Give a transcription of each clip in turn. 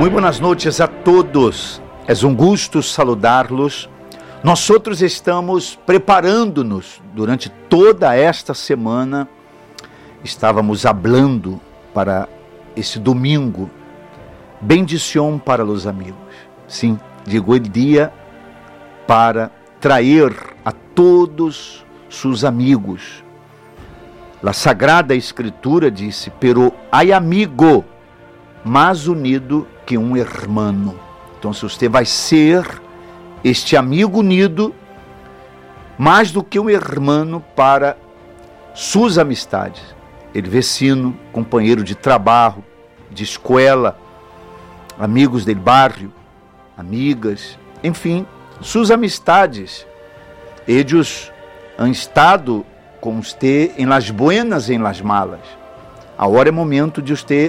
Muy buenas noches a todos. É um gosto saludar-los. Nós outros estamos preparando-nos durante toda esta semana. Estávamos hablando para esse domingo. Bendição para os amigos. Sim, chegou o dia para trazer a todos seus amigos. A Sagrada Escritura disse: pero hay amigo mais unido que um hermano. Então, se você vai ser este amigo unido, mais do que um hermano para suas amistades, ele vecino, companheiro de trabalho, de escola, amigos del barrio, amigas, enfim, suas amistades. Eles han estado com você em las buenas e em las malas. Agora é momento de você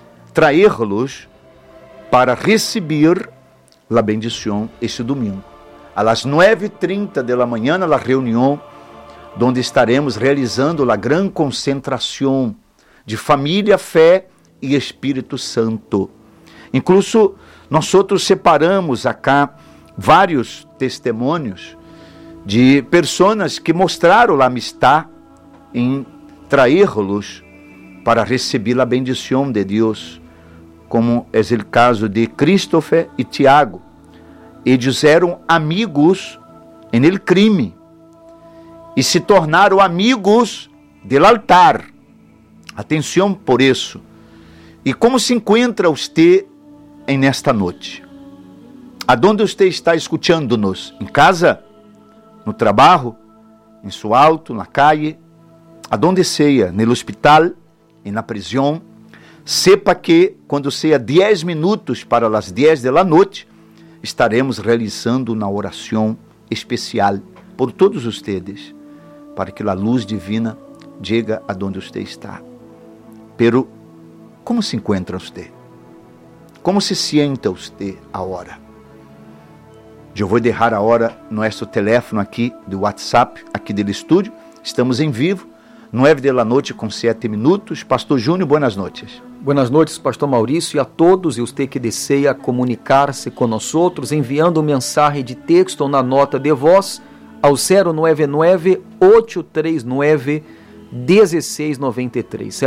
traê-los para receber a bendição este domingo. Às 9h30 da manhã, na reunião, onde estaremos realizando a grande concentração de família, fé e Espírito Santo. Incluso, nós outros separamos acá vários testemunhos de pessoas que mostraram a amistade em traê-los para receber a bendição de Deus, como é o caso de Christopher e Tiago. Eles eram amigos em el crime e se tornaram amigos del altar. Atenção por isso. E como se encontra você nesta noite? Aonde você está escutando-nos? Em casa? No trabalho? Em seu auto? Na calle? Aonde seja? No hospital? Na prisão? Sepa que quando seja 10 minutos para as 10 da noite, estaremos realizando uma oração especial por todos vocês, para que a luz divina chegue aonde você está. Pero, como se encontra você? Como se sienta você agora? Eu vou deixar agora nosso telefone aqui do WhatsApp, aqui do estúdio. Estamos em vivo, 9 da noite com 7 minutos. Pastor Júnior, boas noites. Buenas noites, Pastor Maurício, e a todos e você que deseja comunicar-se com nós outros, enviando mensagem de texto ou na nota de voz ao 099-839-1693.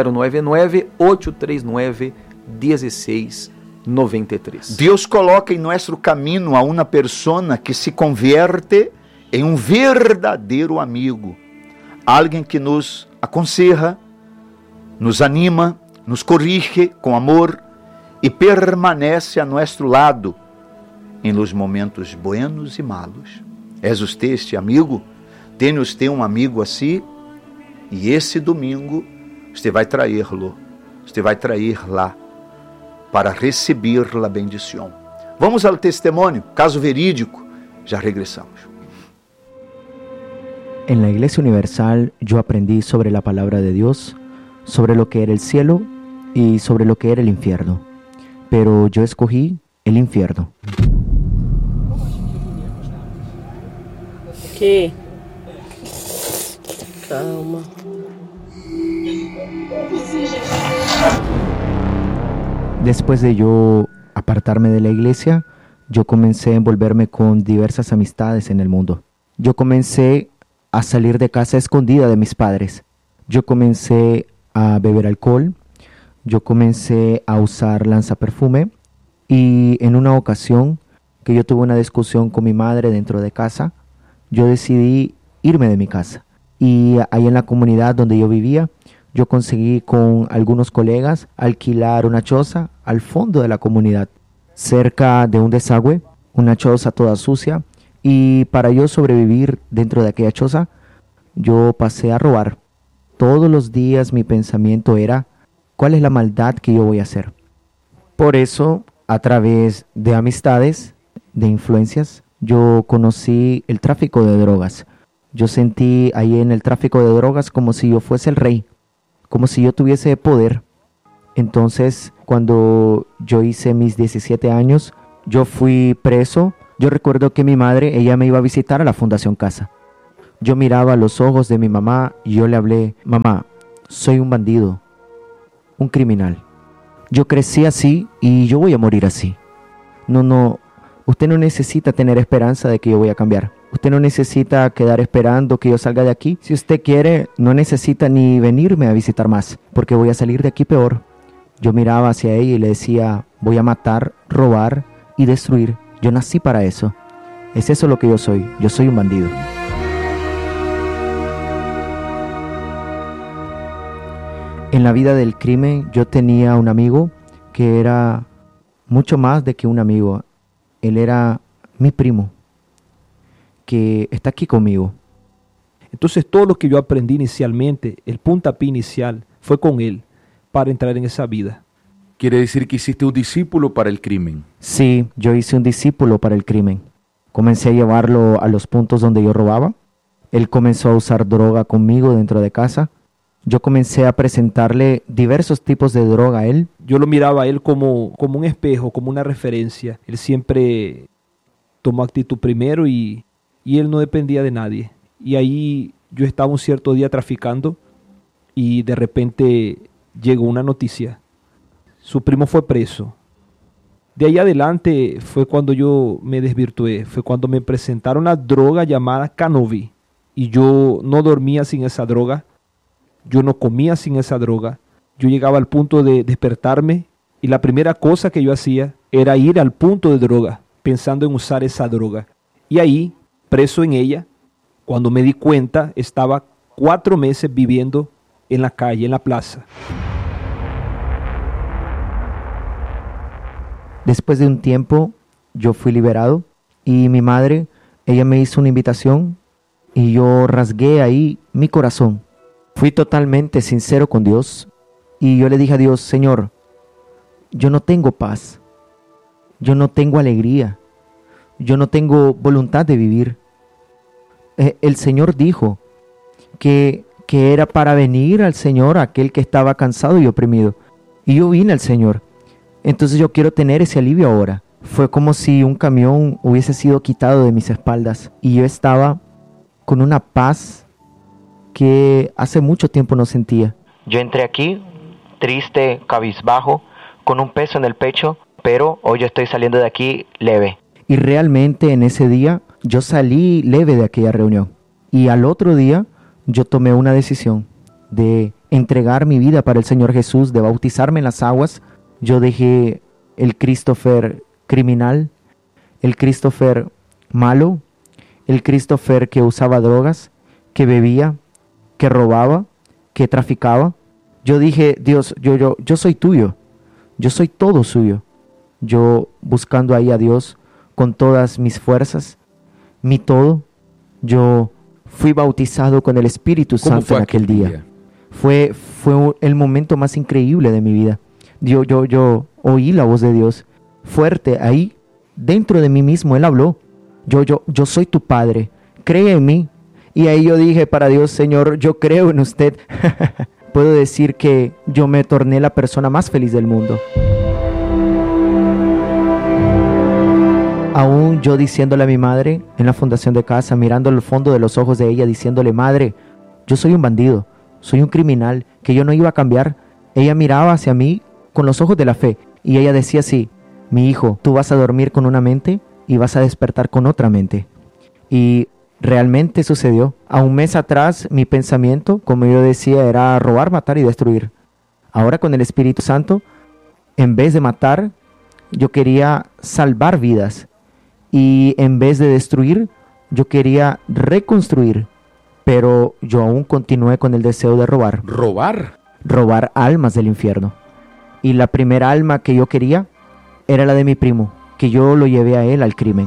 099-839-1693. Deus coloca em nosso caminho a uma pessoa que se converte em um verdadeiro amigo. Alguém que nos aconselha, nos anima, nos corrige com amor e permanece a nosso lado em los momentos buenos e malos. És você este amigo? Tem você um amigo assim? E esse domingo você vai traê-lo, você vai traê-la para receber a bendição. Vamos ao testemunho, caso verídico, já regressamos. En la Iglesia Universal yo aprendí sobre la palabra de Dios, sobre lo que era el cielo y sobre lo que era el infierno. Pero yo escogí el infierno. ¿Qué? Calma. Después de yo apartarme de la iglesia, yo comencé a envolverme con diversas amistades en el mundo. Yo comencé a salir de casa escondida de mis padres. Yo comencé a beber alcohol. Yo comencé a usar lanzaperfume. Y en una ocasión que yo tuve una discusión con mi madre dentro de casa, yo decidí irme de mi casa. Y ahí en la comunidad donde yo vivía, yo conseguí con algunos colegas alquilar una choza al fondo de la comunidad, cerca de un desagüe, una choza toda sucia. Y para yo sobrevivir dentro de aquella choza, yo pasé a robar. Todos los días mi pensamiento era, ¿cuál es la maldad que yo voy a hacer? Por eso, a través de amistades, de influencias, yo conocí el tráfico de drogas. Yo sentí ahí en el tráfico de drogas como si yo fuese el rey, como si yo tuviese poder. Entonces, cuando yo hice mis 17 años, yo fui preso. Yo recuerdo que mi madre, ella me iba a visitar a la Fundación Casa. Yo miraba a los ojos de mi mamá y yo le hablé: mamá, soy un bandido, un criminal. Yo crecí así y yo voy a morir así. no, usted no necesita tener esperanza de que yo voy a cambiar. Usted no necesita quedar esperando que yo salga de aquí. Si usted quiere, no necesita ni venirme a visitar más, porque voy a salir de aquí peor. Yo miraba hacia ella y le decía, voy a matar, robar y destruir. Yo nací para eso. Es eso lo que yo soy un bandido. En la vida del crimen yo tenía un amigo que era mucho más de que un amigo. Él era mi primo, que está aquí conmigo. Entonces todo lo que yo aprendí inicialmente, el puntapié inicial, fue con él para entrar en esa vida. Quiere decir que hiciste un discípulo para el crimen. Sí, yo hice un discípulo para el crimen. Comencé a llevarlo a los puntos donde yo robaba. Él comenzó a usar droga conmigo dentro de casa. Yo comencé a presentarle diversos tipos de droga a él. Yo lo miraba a él como un espejo, como una referencia. Él siempre tomó actitud primero y él no dependía de nadie. Y ahí yo estaba un cierto día traficando y de repente llegó una noticia. Su primo fue preso. De ahí adelante fue cuando yo me desvirtué. Fue cuando me presentaron la droga llamada Canovi. Y yo no dormía sin esa droga. Yo no comía sin esa droga. Yo llegaba al punto de despertarme y la primera cosa que yo hacía era ir al punto de droga, pensando en usar esa droga. Y ahí, preso en ella, cuando me di cuenta, estaba 4 meses viviendo en la calle, en la plaza. Después de un tiempo, yo fui liberado y mi madre, ella me hizo una invitación y yo rasgué ahí mi corazón. Fui totalmente sincero con Dios y yo le dije a Dios, Señor, yo no tengo paz, yo no tengo alegría, yo no tengo voluntad de vivir. El Señor dijo que era para venir al Señor aquel que estaba cansado y oprimido. Y yo vine al Señor. Entonces yo quiero tener ese alivio ahora. Fue como si un camión hubiese sido quitado de mis espaldas y yo estaba con una paz que hace mucho tiempo no sentía. Yo entré aquí, triste, cabizbajo, con un peso en el pecho, pero hoy yo estoy saliendo de aquí leve. Y realmente en ese día yo salí leve de aquella reunión. Y al otro día yo tomé una decisión de entregar mi vida para el Señor Jesús, de bautizarme en las aguas. Yo dejé el Christopher criminal, el Christopher malo, el Christopher que usaba drogas, que bebía, que robaba, que traficaba. Yo dije, Dios, yo soy tuyo, yo soy todo suyo. Yo buscando ahí a Dios con todas mis fuerzas, mi todo. Yo fui bautizado con el Espíritu Santo en aquel día. Fue el momento más increíble de mi vida. Yo oí la voz de Dios fuerte ahí, dentro de mí mismo. Él habló, yo soy tu Padre, cree en mí. Y ahí yo dije para Dios, Señor, yo creo en usted. Puedo decir que yo me torné la persona más feliz del mundo. Aún yo diciéndole a mi madre en la fundación de casa, mirando al fondo de los ojos de ella, diciéndole, madre, yo soy un bandido, soy un criminal, que yo no iba a cambiar. Ella miraba hacia mí con los ojos de la fe y ella decía así, mi hijo, tú vas a dormir con una mente y vas a despertar con otra mente. Y realmente sucedió. A un mes atrás mi pensamiento, como yo decía, era robar, matar y destruir. Ahora con el Espíritu Santo, en vez de matar, yo quería salvar vidas. Y en vez de destruir, yo quería reconstruir. Pero yo aún continué con el deseo de robar. ¿Robar? Robar almas del infierno. Y la primera alma que yo quería era la de mi primo, que yo lo llevé a él al crimen.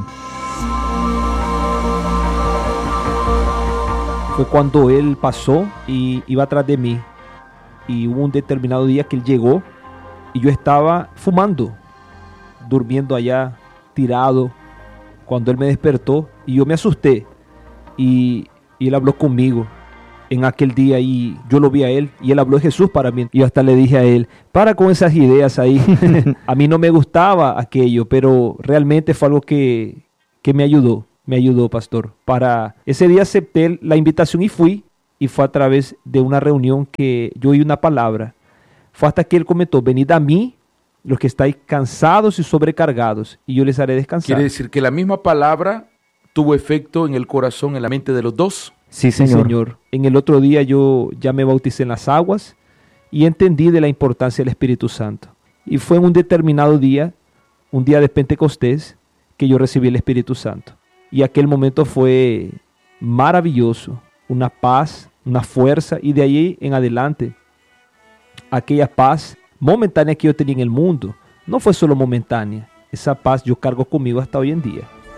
Fue cuando él pasó y iba atrás de mí. Y hubo un determinado día que él llegó y yo estaba fumando, durmiendo allá, tirado. Cuando él me despertó y yo me asusté y él habló conmigo en aquel día y yo lo vi a él y él habló de Jesús para mí. Y yo hasta le dije a él, para con esas ideas ahí. A mí no me gustaba aquello, pero realmente fue algo que me ayudó. Me ayudó, pastor. Para ese día acepté la invitación y fui. Y fue a través de una reunión que yo oí una palabra. Fue hasta que él comentó, venid a mí los que estáis cansados y sobrecargados, y yo les haré descansar. Quiere decir que la misma palabra tuvo efecto en el corazón, en la mente de los dos. Sí, Sí, Señor. Señor. En el otro día yo ya me bauticé en las aguas y entendí de la importancia del Espíritu Santo. Y fue en un determinado día, un día de Pentecostés, que yo recibí el Espíritu Santo. Y aquel momento fue maravilloso, una paz, una fuerza, y de ahí en adelante, aquella paz momentánea que yo tenía en el mundo, no fue solo momentánea, esa paz yo cargo conmigo hasta hoy en día.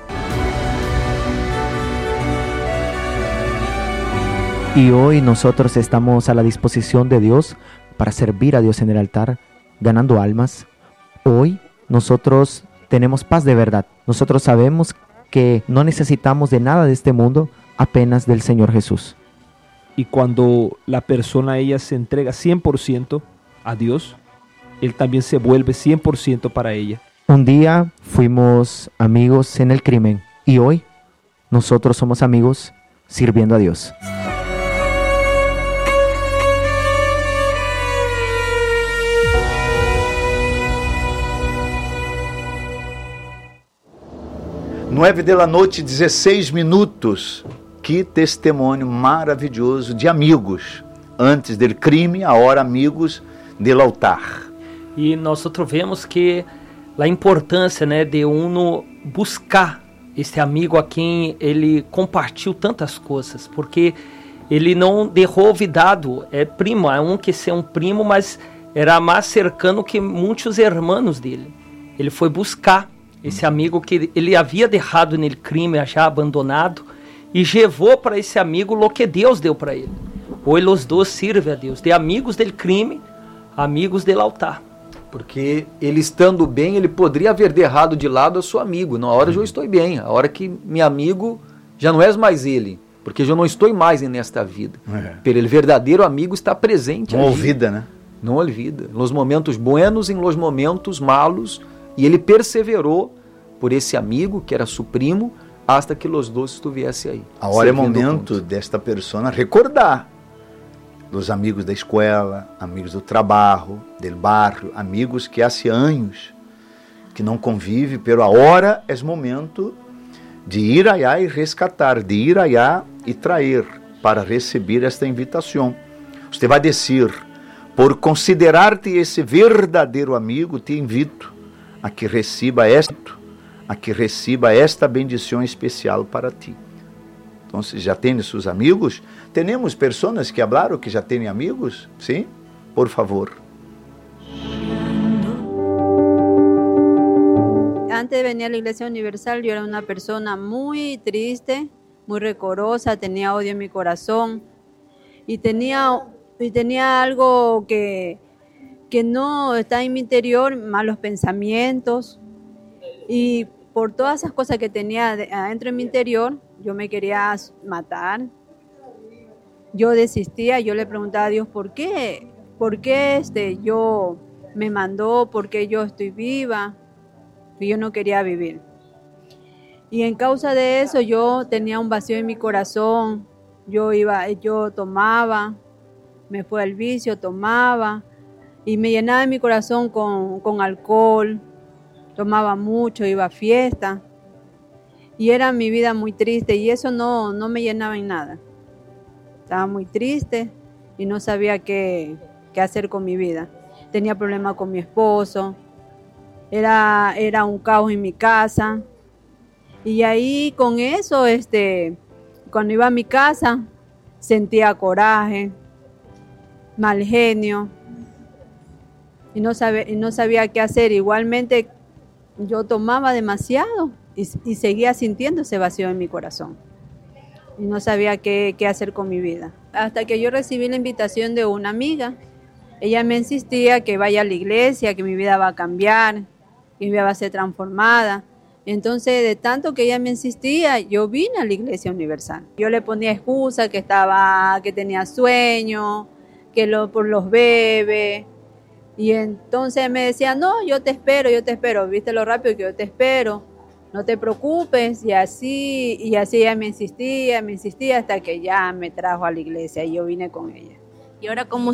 Y hoy nosotros estamos a la disposición de Dios para servir a Dios en el altar, ganando almas. Hoy nosotros tenemos paz de verdad. Nosotros sabemos que no necesitamos de nada de este mundo, apenas del Señor Jesús. Y cuando la persona ella se entrega 100% a Dios, Él también se vuelve 100% para ella. Un día fuimos amigos en el crimen y hoy nosotros somos amigos sirviendo a Dios. Nove da noite, 16 minutos. Que testemunho maravilhoso de amigos. Antes del crime, agora amigos del altar. E nós vemos que a importância, né, de uno buscar esse amigo a quem ele compartilhou tantas coisas, porque ele não deixou olvidado, primo, é um que ser um primo, mas era mais cercano que muitos irmãos dele. Ele foi buscar esse amigo que ele havia deixado no crime, já abandonado, e levou para esse amigo o que Deus deu para ele. Hoje os dois servem a Deus, de amigos del crime, amigos del altar. Porque ele estando bem, ele poderia haver derrado de lado a seu amigo. Na hora eu estou bem, a hora que meu amigo já não és mais ele, porque eu não estou mais nesta vida. Pero o verdadeiro amigo está presente. Não olvida, né? Não olvida. Nos momentos buenos e nos momentos malos. E ele perseverou por esse amigo, que era seu primo, hasta que os dois estivessem aí. Agora é momento desta pessoa recordar dos amigos da escola, amigos do trabalho, do bairro, amigos que há anos que não convivem, pero agora é momento de ir allá e rescatar, de ir allá e trazer para receber esta invitação. Você vai dizer, por considerar-te esse verdadeiro amigo, te invito a que receba esta bendição especial para ti. Então, já tem seus amigos? Temos pessoas que falaram que já têm amigos? Sim? Por favor. Antes de venir a la Iglesia Universal, yo era una persona muy triste, muy rencorosa, tenía odio en mi corazón y tenía algo que no está en mi interior, malos pensamientos, y por todas esas cosas que tenía adentro en mi interior, yo me quería matar. Yo desistía, yo le preguntaba a Dios, ¿por qué? ¿Por qué yo me mandó? ¿Por qué yo estoy viva? Y yo no quería vivir. Y en causa de eso yo tenía un vacío en mi corazón. Yo tomaba, me fue al vicio, tomaba y me llenaba mi corazón con alcohol. Tomaba mucho, iba a fiesta y era mi vida muy triste y eso no me llenaba en nada. Estaba muy triste y no sabía qué hacer con mi vida. Tenía problemas con mi esposo, era un caos en mi casa y ahí con eso, cuando iba a mi casa sentía coraje, mal genio y no sabía qué hacer. Igualmente yo tomaba demasiado y seguía sintiendo ese vacío en mi corazón. Y no sabía qué hacer con mi vida. Hasta que yo recibí la invitación de una amiga. Ella me insistía que vaya a la iglesia, que mi vida va a cambiar, que mi vida va a ser transformada. Entonces, de tanto que ella me insistía, yo vine a la Iglesia Universal. Yo le ponía excusa que tenía sueño, por los bebés. Y entonces me decía, no, yo te espero, viste lo rápido que yo te espero, no te preocupes, y así ella me insistía hasta que ya me trajo a la iglesia y yo vine con ella. Y ahora, ¿cómo